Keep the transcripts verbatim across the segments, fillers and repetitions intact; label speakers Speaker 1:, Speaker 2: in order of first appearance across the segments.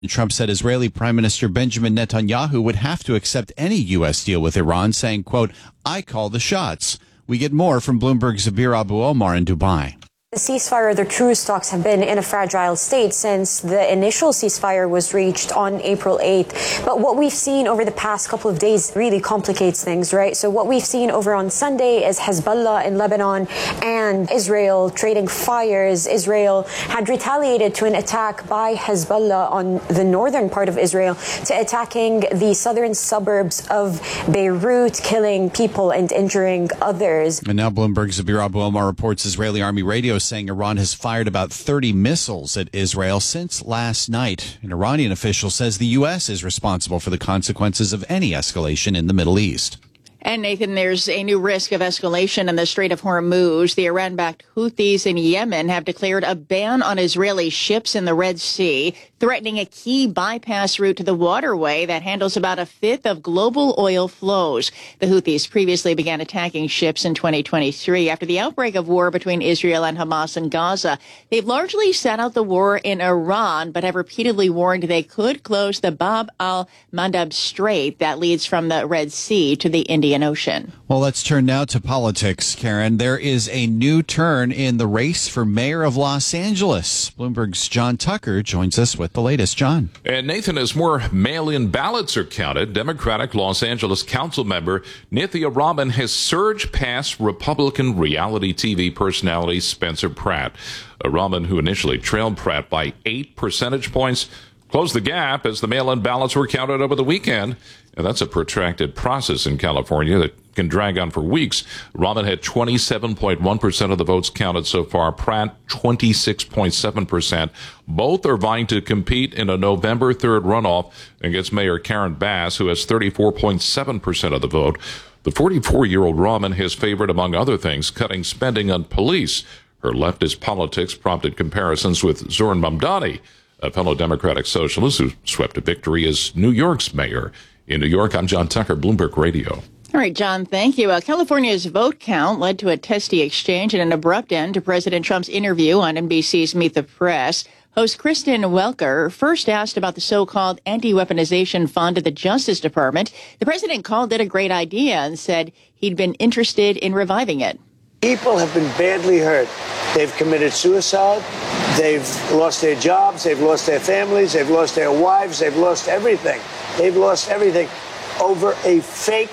Speaker 1: Trump said Israeli Prime Minister Benjamin Netanyahu would have to accept any U S deal with Iran, saying, quote, I call the shots. We get more from Bloomberg's Zabir Abu Omar in Dubai.
Speaker 2: The ceasefire, the truce talks have been in a fragile state since the initial ceasefire was reached on April eighth. But what we've seen over the past couple of days really complicates things, right? So what we've seen over on Sunday is Hezbollah in Lebanon and Israel trading fires. Israel had retaliated to an attack by Hezbollah on the northern part of Israel to attacking the southern suburbs of Beirut, killing people and injuring others.
Speaker 1: And now Bloomberg's Zabir Abu Omar reports Israeli Army radio saying Iran has fired about thirty missiles at Israel since last night. An Iranian official says the U S is responsible for the consequences of any escalation in the Middle East.
Speaker 3: And Nathan, there's a new risk of escalation in the Strait of Hormuz. The Iran-backed Houthis in Yemen have declared a ban on Israeli ships in the Red Sea, threatening a key bypass route to the waterway that handles about a fifth of global oil flows. The Houthis previously began attacking ships in twenty twenty-three after the outbreak of war between Israel and Hamas in Gaza. They've largely sat out the war in Iran, but have repeatedly warned they could close the Bab al-Mandab Strait that leads from the Red Sea to the Indian Ocean.
Speaker 1: Well, let's turn now to politics, Karen. There is a new turn in the race for mayor of Los Angeles. Bloomberg's John Tucker joins us with the latest. John.
Speaker 4: And Nathan, as more mail-in ballots are counted, Democratic Los Angeles council member Nithya Raman has surged past Republican reality T V personality Spencer Pratt. A Raman, who initially trailed Pratt by eight percentage points, closed the gap as the mail-in ballots were counted over the weekend. And that's a protracted process in California that can drag on for weeks. Raman had twenty-seven point one percent of the votes counted so far. Pratt, twenty-six point seven percent. Both are vying to compete in a November third runoff against Mayor Karen Bass, who has thirty-four point seven percent of the vote. The forty-four-year-old Raman has favored, among other things, cutting spending on police. Her leftist politics prompted comparisons with Zoran Mamdani, a fellow Democratic socialist who swept a victory as New York's mayor. In New York, I'm John Tucker, Bloomberg Radio.
Speaker 3: All right, John, thank you. Uh, California's vote count led to a testy exchange and an abrupt end to President Trump's interview on N B C's Meet the Press. Host Kristen Welker first asked about the so-called anti-weaponization fund at the Justice Department. The president called it a great idea and said he'd been interested in reviving it.
Speaker 5: People have been badly hurt. They've committed suicide. They've lost their jobs. They've lost their families. They've lost their wives. They've lost everything. They've lost everything over a fake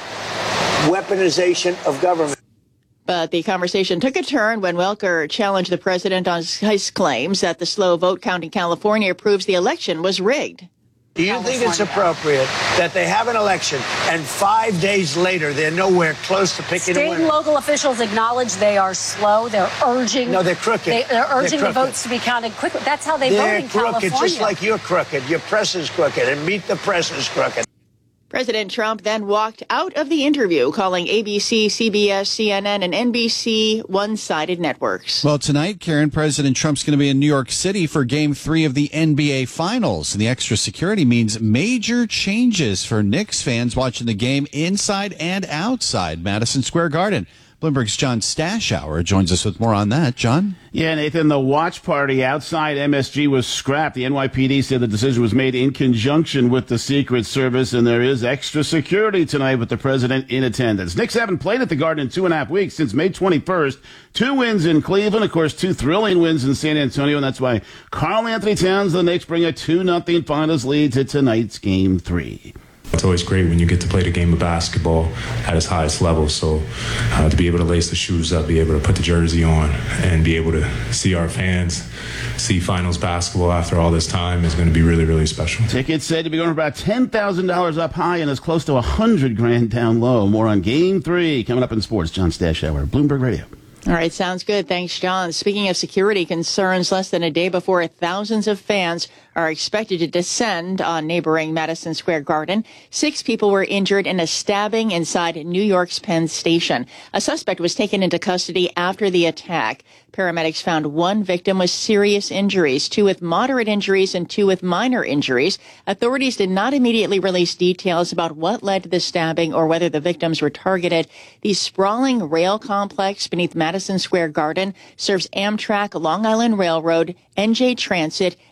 Speaker 5: weaponization of government.
Speaker 3: But the conversation took a turn when Welker challenged the president on his claims that the slow vote count in California proves the election was rigged.
Speaker 5: Do you think it's appropriate that they have an election and five days later they're nowhere close to picking a winner?
Speaker 6: State and local officials acknowledge they are slow. They're urging.
Speaker 5: No, they're crooked.
Speaker 6: They, they're urging
Speaker 5: they're
Speaker 6: the votes to be counted quickly. That's how they
Speaker 5: they're
Speaker 6: vote in
Speaker 5: crooked,
Speaker 6: California.
Speaker 5: just like you're crooked. Your press is crooked, and Meet the Press is crooked.
Speaker 3: President Trump then walked out of the interview, calling A B C, C B S, C N N, and N B C one-sided networks.
Speaker 1: Well, tonight, Karen, President Trump's going to be in New York City for Game three of the N B A Finals. And the extra security means major changes for Knicks fans watching the game inside and outside Madison Square Garden. Bloomberg's John Stashower joins us with more on that. John?
Speaker 7: Yeah, Nathan, the watch party outside M S G was scrapped. The N Y P D said the decision was made in conjunction with the Secret Service, and there is extra security tonight with the president in attendance. Knicks haven't played at the Garden in two and a half weeks since May twenty-first. Two wins in Cleveland, of course, two thrilling wins in San Antonio, and that's why Karl Anthony Towns, the Knicks, bring a two nothing finals lead to tonight's Game three.
Speaker 8: It's always great when you get to play the game of basketball at its highest level. So uh, to be able to lace the shoes up, be able to put the jersey on, and be able to see our fans see finals basketball after all this time is going to be really, really special.
Speaker 7: Tickets said to be going for about ten thousand dollars up high and as close to one hundred grand down low. More on Game three coming up in sports. John Stashower, Bloomberg Radio.
Speaker 3: All right, sounds good. Thanks, John. Speaking of security concerns, less than a day before thousands of fans are expected to descend on neighboring Madison Square Garden, six people were injured in a stabbing inside New York's Penn Station. A suspect was taken into custody after the attack. Paramedics found one victim with serious injuries, two with moderate injuries and two with minor injuries. Authorities did not immediately release details about what led to the stabbing or whether the victims were targeted. The sprawling rail complex beneath Madison Square Garden serves Amtrak, Long Island Railroad, N J Transit,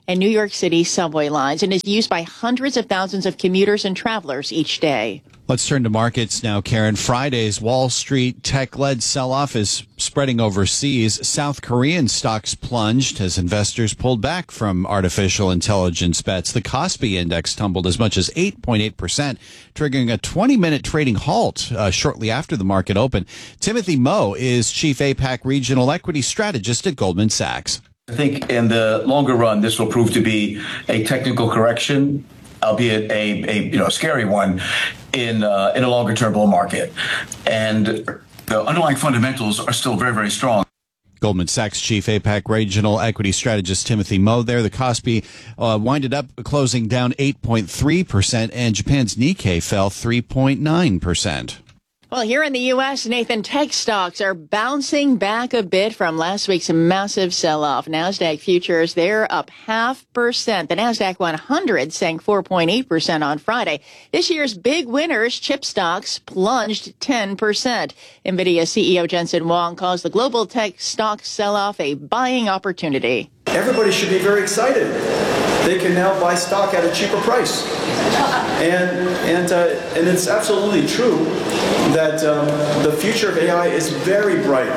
Speaker 3: and New York City subway lines and is used by hundreds of thousands of commuters and travelers each day.
Speaker 1: Let's turn to markets now, Karen. Friday's Wall Street tech-led sell-off is spreading overseas. South Korean stocks plunged as investors pulled back from artificial intelligence bets. The Kospi index tumbled as much as eight point eight percent, triggering a twenty-minute trading halt uh, shortly after the market opened. Timothy Moe is Chief APAC Regional Equity Strategist at Goldman Sachs.
Speaker 9: I think in the longer run, this will prove to be a technical correction, albeit a, a you know scary one, in uh, in a longer term bull market, and the underlying fundamentals are still very very strong.
Speaker 1: Goldman Sachs Chief APAC Regional Equity Strategist Timothy Moe there. The Kospi uh, winded up closing down eight point three percent, and Japan's Nikkei fell three point nine percent.
Speaker 3: Well, here in the U S, Nathan, tech stocks are bouncing back a bit from last week's massive sell-off. NASDAQ futures, they're up half percent. The NASDAQ one hundred sank four point eight percent on Friday. This year's big winners, chip stocks, plunged ten percent. NVIDIA C E O Jensen Huang calls the global tech stock sell-off a buying opportunity.
Speaker 10: Everybody should be very excited. They can now buy stock at a cheaper price. And and uh, and it's absolutely true that um, the future of A I is very bright.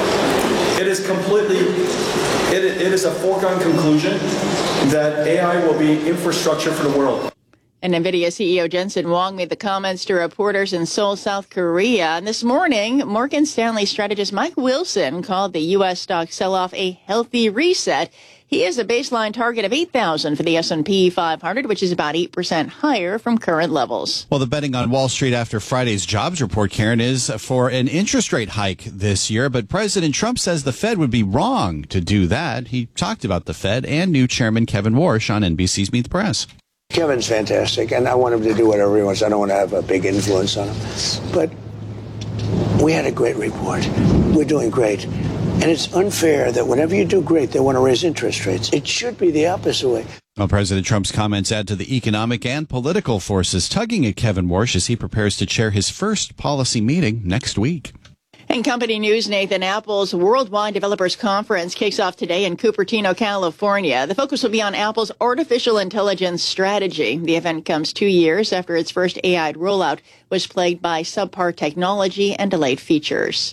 Speaker 10: It is completely, it, it is a foregone conclusion that A I will be infrastructure for the world.
Speaker 3: And NVIDIA C E O Jensen Huang made the comments to reporters in Seoul, South Korea. And this morning, Morgan Stanley strategist Mike Wilson called the U S stock sell-off a healthy reset. He has a baseline target of eight thousand for the S and P five hundred, which is about eight percent higher from current levels.
Speaker 1: Well, the betting on Wall Street after Friday's jobs report, Karen, is for an interest rate hike this year. But President Trump says the Fed would be wrong to do that. He talked about the Fed and new Chairman Kevin Warsh on N B C's Meet the Press.
Speaker 5: Kevin's fantastic, and I want him to do whatever he wants. I don't want to have a big influence on him. But we had a great report. We're doing great. And it's unfair that whenever you do great, they want to raise interest rates. It should be the opposite way.
Speaker 1: Well, President Trump's comments add to the economic and political forces tugging at Kevin Warsh as he prepares to chair his first policy meeting next week.
Speaker 3: In company news, Nathan, Apple's Worldwide Developers Conference kicks off today in Cupertino, California. The focus will be on Apple's artificial intelligence strategy. The event comes two years after its first A I rollout was plagued by subpar technology and delayed features.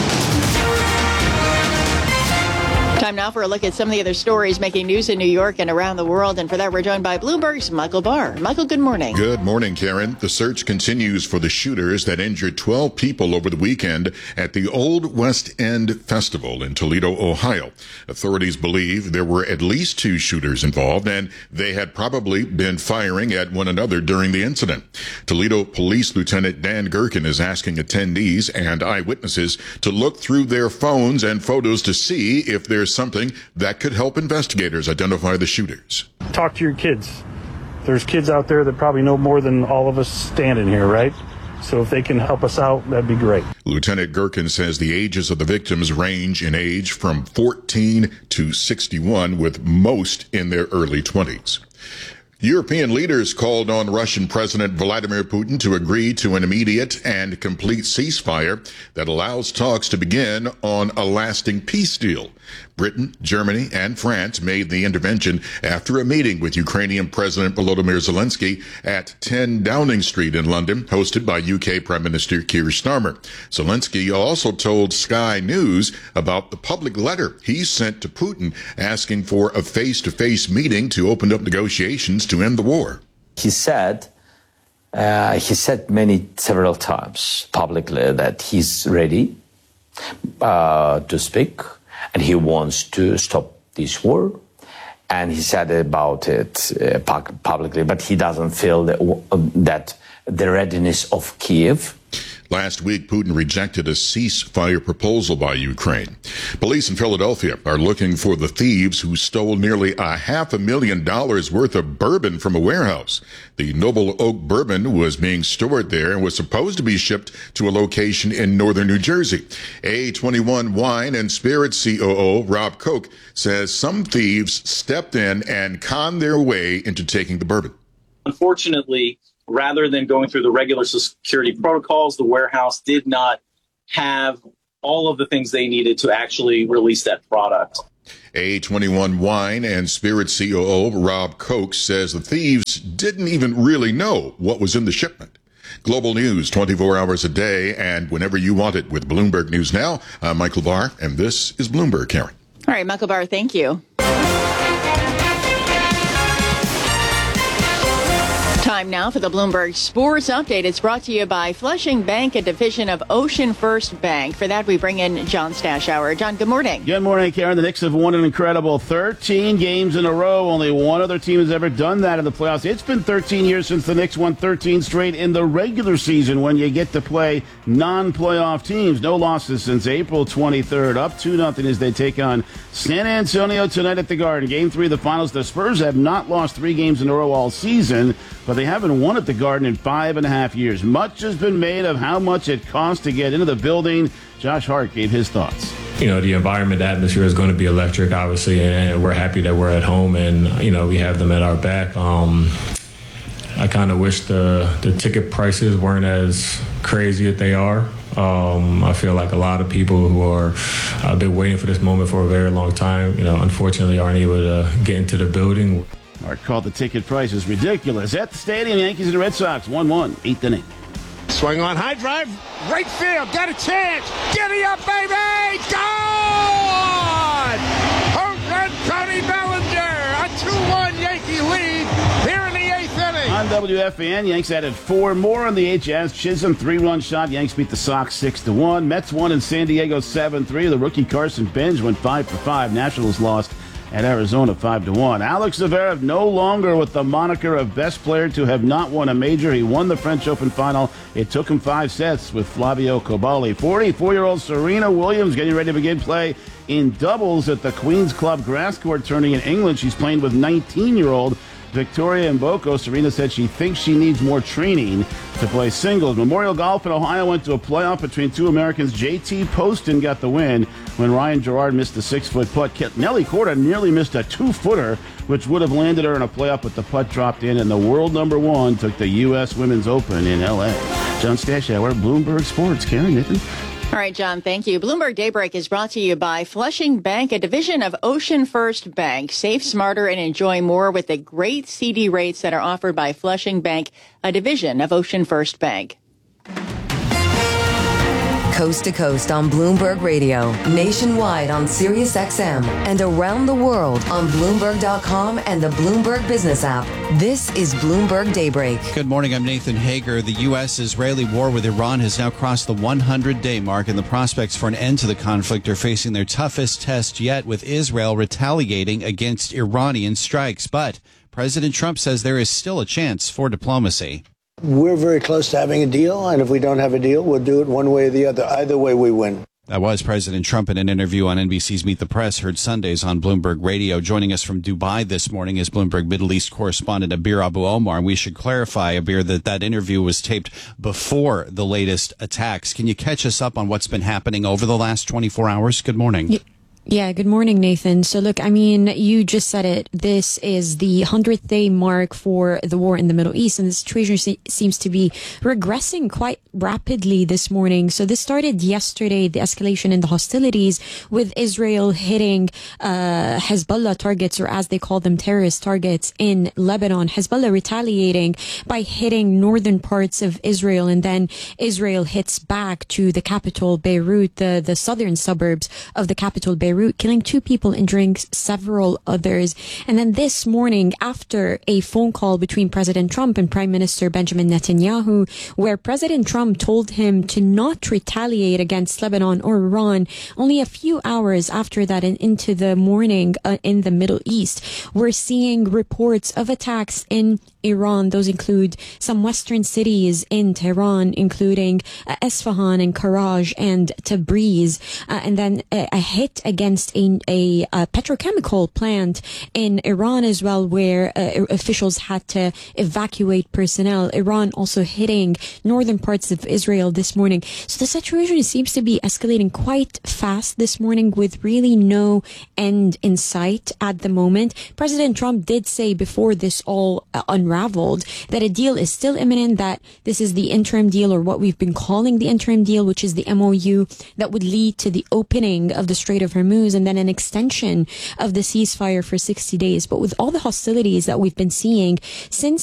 Speaker 3: Time now for a look at some of the other stories making news in New York and around the world. And for that, we're joined by Bloomberg's Michael Barr. Michael, good morning.
Speaker 11: Good morning, Karen. The search continues for the shooters that injured twelve people over the weekend at the Old West End Festival in Toledo, Ohio. Authorities believe there were at least two shooters involved, and they had probably been firing at one another during the incident. Toledo Police Lieutenant Dan Gherkin is asking attendees and eyewitnesses to look through their phones and photos to see if there's something that could help investigators identify the shooters.
Speaker 12: Talk to your kids. There's kids out there that probably know more than all of us standing here, right? So if they can help us out, that'd be great.
Speaker 11: Lieutenant Gherkin says the ages of the victims range in age from fourteen to sixty-one, with most in their early twenties. European leaders called on Russian President Vladimir Putin to agree to an immediate and complete ceasefire that allows talks to begin on a lasting peace deal. Britain, Germany, and France made the intervention after a meeting with Ukrainian President Volodymyr Zelensky at ten Downing Street in London, hosted by U K Prime Minister Keir Starmer. Zelensky also told Sky News about the public letter he sent to Putin asking for a face-to-face meeting to open up negotiations to end the war.
Speaker 13: He said, uh, he said many, several times publicly that he's ready uh, to speak. And he wants to stop this war. And he said about it uh, publicly, but he doesn't feel that, uh, that the readiness of Kiev.
Speaker 11: Last week, Putin rejected a ceasefire proposal by Ukraine. Police in Philadelphia are looking for the thieves who stole nearly a half a million dollars worth of bourbon from a warehouse. The Noble Oak bourbon was being stored there and was supposed to be shipped to a location in northern New Jersey. A twenty-one Wine and Spirits C O O Rob Koch says some thieves stepped in and conned their way into taking the bourbon.
Speaker 14: Unfortunately, rather than going through the regular security protocols, the warehouse did not have all of the things they needed to actually release that product.
Speaker 11: A twenty-one Wine and Spirit C O O Rob Koch says the thieves didn't even really know what was in the shipment. Global news twenty-four hours a day and whenever you want it with Bloomberg News Now. I'm Michael Barr, and this is Bloomberg, Karen.
Speaker 3: All right, Michael Barr, thank you. Time now for the Bloomberg Sports Update. It's brought to you by Flushing Bank, a division of Ocean First Bank. For that, we bring in John Stashower. John, good morning.
Speaker 7: Good morning, Karen. The Knicks have won an incredible thirteen games in a row. Only one other team has ever done that in the playoffs. It's been thirteen years since the Knicks won thirteen straight in the regular season when you get to play non-playoff teams. No losses since April twenty-third. Up two nothing as they take on San Antonio tonight at the Garden. Game three of the finals. The Spurs have not lost three games in a row all season, but they haven't won at the Garden in five and a half years. Much has been made of how much it costs to get into the building. Josh Hart gave his thoughts.
Speaker 8: You know, the environment, the atmosphere is going to be electric, obviously, and we're happy that we're at home and, you know, we have them at our back. Um, I kind of wish the, the ticket prices weren't as crazy as they are. Um, I feel like a lot of people who are uh, been waiting for this moment for a very long time, you know, unfortunately aren't able to get into the building.
Speaker 7: Art called the ticket prices ridiculous. At the stadium, Yankees and Red Sox, one one, eighth inning.
Speaker 15: Swing on, high drive, right field, got a chance. Giddy up, baby! Gone! Home run, Tony Bellinger! A two one Yankee lead here in the eighth inning.
Speaker 7: On W F A N, Yanks added four more on the eight. Jazz Chisholm, three-run shot. Yanks beat the Sox six to one. Mets won in San Diego seven three. The rookie Carson Benz went five for five. Nationals lost at Arizona five to one. Alex Zverev no longer with the moniker of best player to have not won a major. He won the French Open final. It took him five sets with Flavio Coballi. forty-four-year-old Serena Williams getting ready to begin play in doubles at the Queen's Club Grass Court tourney in England. She's playing with nineteen-year-old Victoria Mboko. Serena said she thinks she needs more training to play singles. Memorial Golf in Ohio went to a playoff between two Americans. J T Poston got the win when Ryan Gerard missed a six-foot putt. Nelly Korda nearly missed a two-footer, which would have landed her in a playoff, but the putt dropped in, and the world number one took the U S Women's Open in L A. John Stashower, Bloomberg Sports. Karen, Nathan.
Speaker 3: All right, John, thank you. Bloomberg Daybreak is brought to you by Flushing Bank, a division of Ocean First Bank. Save smarter and enjoy more with the great C D rates that are offered by Flushing Bank, a division of Ocean First Bank.
Speaker 16: Coast to coast on Bloomberg Radio, nationwide on Sirius X M, and around the world on Bloomberg dot com and the Bloomberg Business app. This is Bloomberg Daybreak.
Speaker 1: Good morning. I'm Nathan Hager. The U S-Israeli war with Iran has now crossed the hundred-day mark, and the prospects for an end to the conflict are facing their toughest test yet, with Israel retaliating against Iranian strikes. But President Trump says there is still a chance for diplomacy.
Speaker 5: We're very close to having a deal, and if we don't have a deal, we'll do it one way or the other. Either way, we win.
Speaker 1: That was President Trump in an interview on N B C's Meet the Press, heard Sundays on Bloomberg Radio. Joining us from Dubai this morning is Bloomberg Middle East correspondent Abir Abu Omar. We should clarify, Abir, that that interview was taped before the latest attacks. Can you catch us up on what's been happening over the last twenty-four hours? Good morning.
Speaker 17: Yeah. Yeah, good morning, Nathan. So look, I mean, you just said it. This is the hundredth day mark for the war in the Middle East, and the situation se- seems to be regressing quite rapidly this morning. So this started yesterday, the escalation in the hostilities, with Israel hitting uh Hezbollah targets, or as they call them, terrorist targets in Lebanon. Hezbollah retaliating by hitting northern parts of Israel, and then Israel hits back to the capital, Beirut, the, the southern suburbs of the capital, Beirut. Killing two people, injuring several others. And then this morning, after a phone call between President Trump and Prime Minister Benjamin Netanyahu, where President Trump told him to not retaliate against Lebanon or Iran, only a few hours after that and into the morning uh, in the Middle East, we're seeing reports of attacks in Iran. Those include some western cities in Tehran, including uh, Isfahan and Karaj and Tabriz, uh, and then a, a hit against a, a, a petrochemical plant in Iran as well, where uh, officials had to evacuate personnel. Iran also hitting northern parts of Israel this morning. So the situation seems to be escalating quite fast this morning with really no end in sight at the moment. President Trump did say before this all uh, unraveled that a deal is still imminent, that this is the interim deal, or what we've been calling the interim deal, which is the M O U that would lead to the opening of the Strait of Hormuz and then an extension of the ceasefire for sixty days. But with all the hostilities that we've been seeing since